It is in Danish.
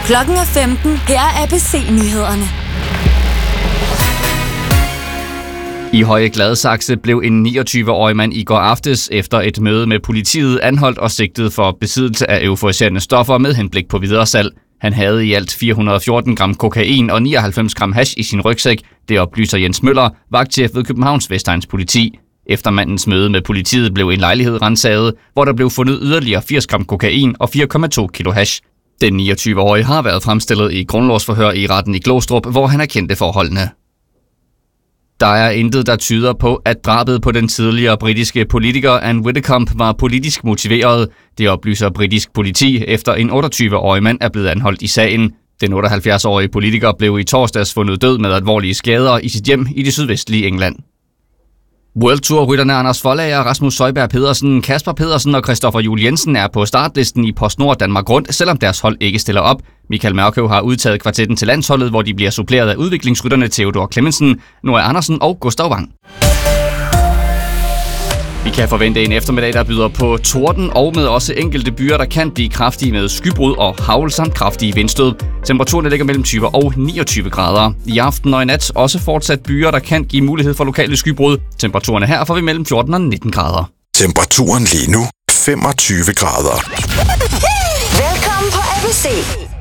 Klokken er 15. Her er ABC-nyhederne. I Høje Gladsaxe blev en 29-årig mand i går aftes efter et møde med politiet anholdt og sigtet for besiddelse af euforiserende stoffer med henblik på videresalg. Han havde i alt 414 gram kokain og 99 gram hash i sin rygsæk. Det oplyser Jens Møller, vagtchef ved Københavns Vestegns Politi. Efter mandens møde med politiet blev en lejlighed ransaget, hvor der blev fundet yderligere 80 gram kokain og 4,2 kilo hash. Den 29-årige har været fremstillet i grundlovsforhør i retten i Glostrup, hvor han erkendte forholdene. Der er intet, der tyder på, at drabet på den tidligere britiske politiker Anne Widdecombe var politisk motiveret. Det oplyser britisk politi, efter en 28-årig mand er blevet anholdt i sagen. Den 78-årige politiker blev i torsdags fundet død med alvorlige skader i sit hjem i det sydvestlige England. World Tour-rytterne Anders Foldager, Rasmus Søjberg Pedersen, Kasper Pedersen og Christoffer Juhl Jensen er på startlisten i PostNord Danmark Rundt, selvom deres hold ikke stiller op. Michael Mørkøv har udtaget kvartetten til landsholdet, hvor de bliver suppleret af udviklingsrytterne Theodor Clemmensen, Noah Andersen og Gustav Wang. Vi kan forvente en eftermiddag, der byder på torden og med også enkelte byer, der kan blive kraftige med skybrud og hagl samt kraftige vindstød. Temperaturen ligger mellem 20 og 29 grader. I aften og i nat også fortsat byer, der kan give mulighed for lokale skybrud. Temperaturerne her får vi mellem 14 og 19 grader. Temperaturen lige nu 25 grader. Velkommen på ABC.